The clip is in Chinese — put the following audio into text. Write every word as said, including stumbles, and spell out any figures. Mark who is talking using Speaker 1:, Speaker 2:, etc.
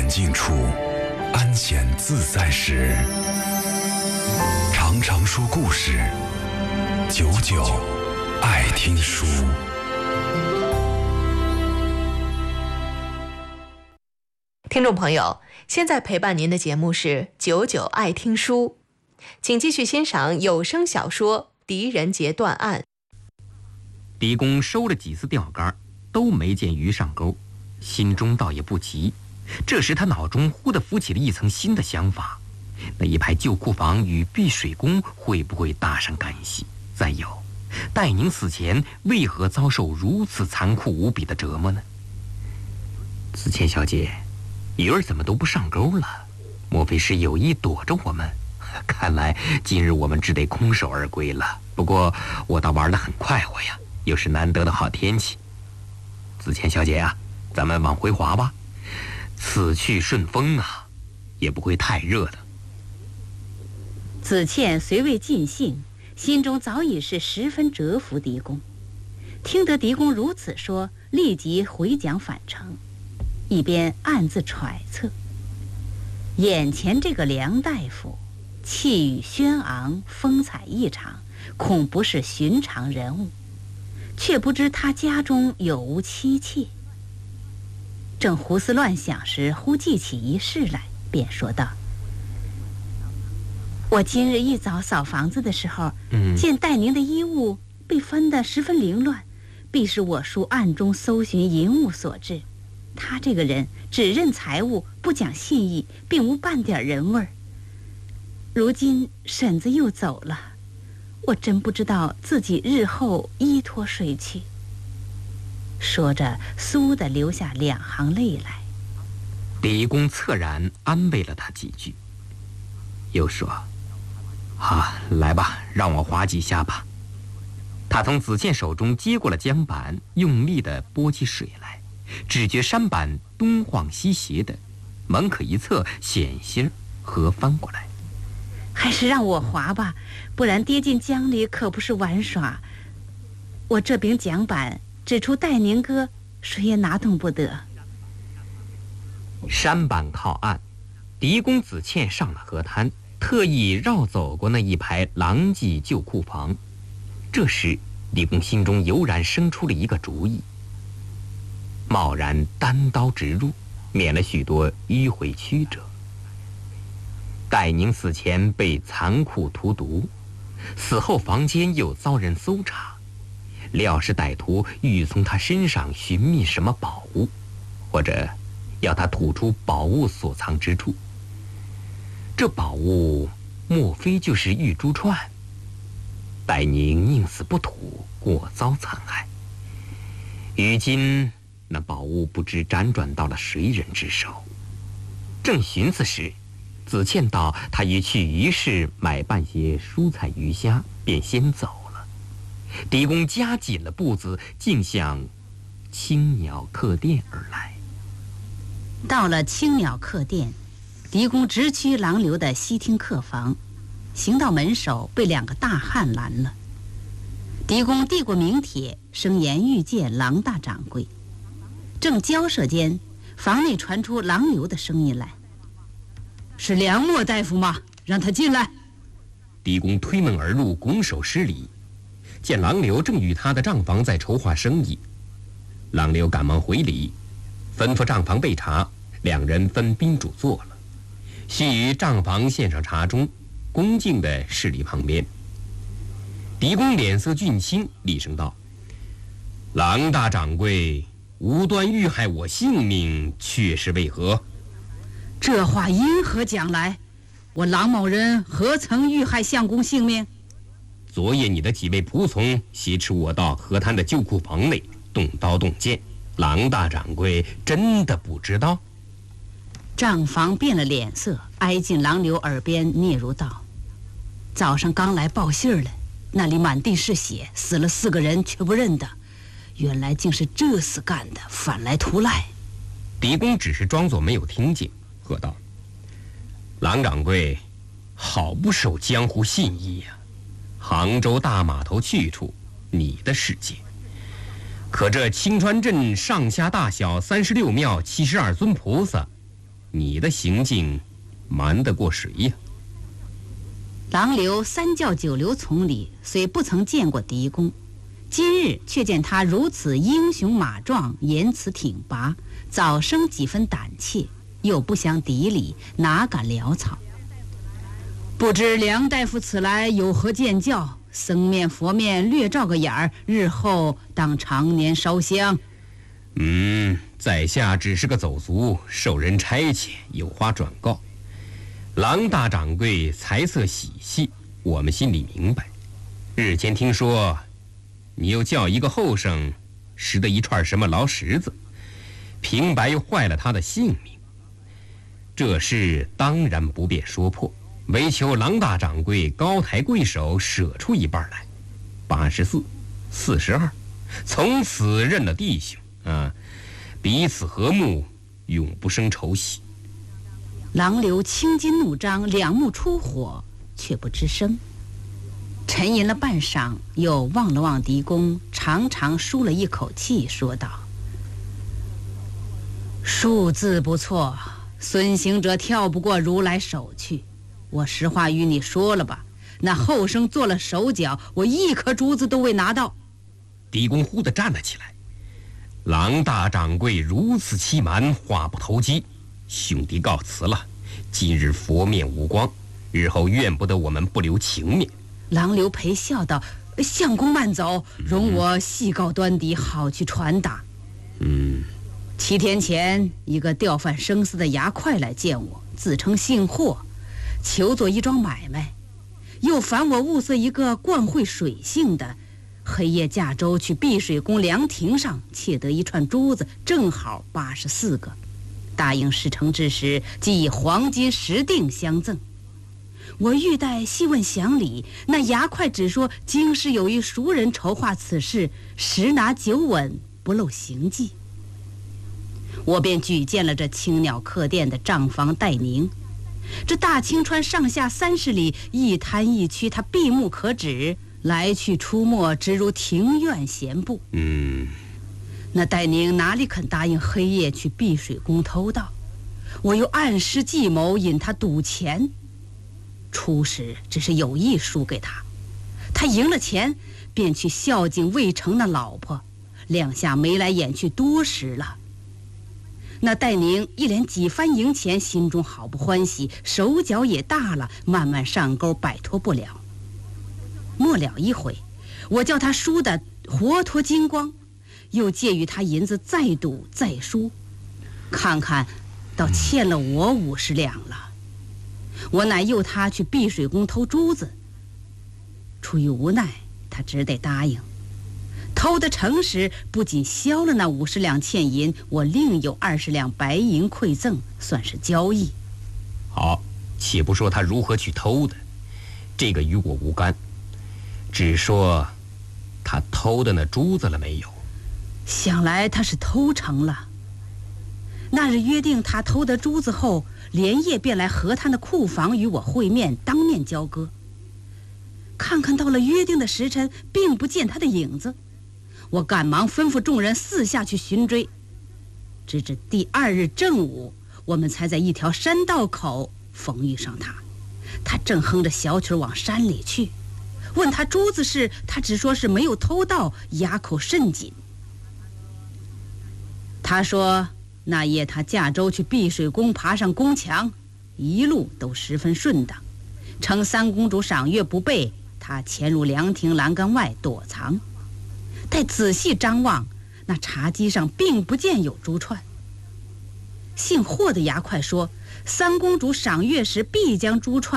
Speaker 1: 险境处，安闲自在时。常常说故事，久久爱听书。
Speaker 2: 听众朋友，现在陪伴您的节目是久久爱听书，请继续欣赏有声小说《狄仁杰断案》。
Speaker 3: 狄公收了几次钓竿，都没见鱼上钩，心中倒也不急。这时他脑中忽地浮起了一层新的想法：那一排旧库房与碧水宫会不会搭上干系？再有，戴宁死前为何遭受如此残酷无比的折磨呢？子倩小姐，鱼儿怎么都不上钩了？莫非是有意躲着我们？看来今日我们只得空手而归了。不过我倒玩得很快活呀，又是难得的好天气。子倩小姐啊，咱们往回划吧，此去顺风啊，也不会太热的。
Speaker 4: 子倩虽未尽兴，心中早已是十分折服狄公。听得狄公如此说，立即回桨返程，一边暗自揣测：眼前这个梁大夫，气宇轩昂，风采异常，恐不是寻常人物，却不知他家中有无妻妾。正胡思乱想时，忽记起一事来，便说道：我今日一早扫房子的时候，嗯、见戴宁的衣物被分得十分凌乱，必是我叔暗中搜寻淫物所致。他这个人只认财物，不讲信义，并无半点人味儿。如今婶子又走了，我真不知道自己日后依托谁去。说着，嗖地流下两行泪来。
Speaker 3: 狄公恻然安慰了他几句，又说：啊，来吧，让我划几下吧。他从子倩手中接过了桨板，用力地拨起水来，只觉舢板东晃西斜的，门可一侧险些河翻过来。
Speaker 4: 还是让我划吧，不然跌进江里可不是玩耍。我这柄桨板指出戴宁哥，谁也拿动不得。
Speaker 3: 舢板靠岸，狄公子倩上了河滩，特意绕走过那一排狼藉旧库房。这时狄公心中油然生出了一个主意，贸然单刀直入，免了许多迂回曲折。戴宁死前被残酷荼毒，死后房间又遭人搜查，料是歹徒欲从他身上寻觅什么宝物，或者要他吐出宝物所藏之处。这宝物莫非就是玉珠串？戴宁宁死不吐，过遭残害。如今那宝物不知辗转到了谁人之手。正寻思时，子倩道他已去鱼市买办些蔬菜鱼虾，便先走了。狄公加紧了步子，径向青鸟客店而来。
Speaker 4: 到了青鸟客店，狄公直趋廊流的西厅客房，行到门首，被两个大汉拦了。狄公递过名帖，声言欲见郎大掌柜。正交涉间，房内传出郎流的声音来：是梁默大夫吗？让他进来。
Speaker 3: 狄公推门而入，拱手施礼，见郎流正与他的账房在筹划生意。郎流赶忙回礼，吩咐账房备茶，两人分宾主坐了。须于账房献上茶盅，恭敬地侍立旁边。狄公脸色峻青，厉声道：郎大掌柜无端遇害我性命，却是为何？
Speaker 4: 这话因何讲来？我郎某人何曾遇害相公性命？
Speaker 3: 昨夜你的几位仆从挟持我到河滩的旧库房内，动刀动剑，郎大掌柜真的不知道？
Speaker 4: 账房变了脸色，挨近郎流耳边嗫嚅道：早上刚来报信儿了，那里满地是血，死了四个人，却不认得，原来竟是这厮干的，反来图赖。
Speaker 3: 狄公只是装作没有听见，喝道：郎掌柜好不守江湖信义呀、啊！杭州大码头去处，你的世界，可这青川镇上下大小三十六庙七十二尊菩萨， 你的行径瞒得过谁呀？
Speaker 4: 郎流三教九流丛里，虽不曾见过狄公，今日却见他如此英雄马壮，言辞挺拔，早生几分胆怯，又不相敌礼，哪敢潦草？不知梁大夫此来有何见教？僧面佛面略照个眼儿，日后当常年烧香。
Speaker 3: 嗯，在下只是个走卒，受人差遣，有话转告。郎大掌柜才色喜气，我们心里明白。日前听说你又叫一个后生拾得一串什么劳什子，平白又坏了他的性命，这事当然不便说破，唯求郎大掌柜高抬贵手，舍出一半来。八十四，四十二，从此认了弟兄啊，彼此和睦，永不生仇隙。
Speaker 4: 郎流青筋怒张，两目出火，却不吱声。沉吟了半晌，又望了望狄公，长长舒了一口气，说道：数字不错，孙行者跳不过如来手去。我实话与你说了吧，那后生做了手脚，我一颗珠子都未拿到。
Speaker 3: 狄公忽地站了起来：郎大掌柜如此欺瞒，话不投机，兄弟告辞了。今日佛面无光，日后怨不得我们不留情面。
Speaker 4: 郎流陪笑道：相公慢走，容我细告端底，好去传达。
Speaker 3: 嗯，
Speaker 4: 七天前，一个调犯生死的衙快来见我，自称姓霍，求做一桩买卖，又烦我物色一个惯会水性的，黑夜驾舟去碧水宫凉亭上窃得一串珠子，正好八十四个。答应事成之时，即以黄金十锭相赠。我欲待细问详理，那衙快只说京师有一熟人筹划此事，十拿九稳，不漏行迹。我便举荐了这青鸟客店的账房戴宁。这大清川上下三十里，一滩一区，他闭目可指，来去出没，直如庭院闲步。
Speaker 3: 嗯，
Speaker 4: 那戴宁哪里肯答应黑夜去碧水宫偷盗？我又暗施计谋，引他赌钱。初时只是有意输给他，他赢了钱，便去孝敬未成那老婆，两下眉来眼去多时了。那戴宁一连几番赢钱，心中好不欢喜，手脚也大了，慢慢上钩，摆脱不了。末了一回，我叫他输得活脱精光，又借与他银子再赌再输，看看倒欠了我五十两了。我乃诱他去碧水宫偷珠子，出于无奈，他只得答应。偷得成时，不仅消了那五十两欠银，我另有二十两白银馈赠，算是交易。
Speaker 3: 好，且不说他如何去偷的，这个与我无干，只说他偷的那珠子了没有？
Speaker 4: 想来他是偷成了。那日约定他偷得珠子后，连夜便来河滩的库房与我会面，当面交割。看看到了约定的时辰，并不见他的影子，我赶忙吩咐众人四下去寻追。直至第二日正午，我们才在一条山道口逢遇上他。他正哼着小曲往山里去，问他珠子事，他只说是没有偷盗，哑口甚紧。他说那夜他驾舟去碧水宫，爬上宫墙，一路都十分顺当，称三公主赏月不备，他潜入凉亭栏杆外躲藏。待仔细张望，那茶几上并不见有珠串。姓霍的衙快说，三公主赏月时必将珠串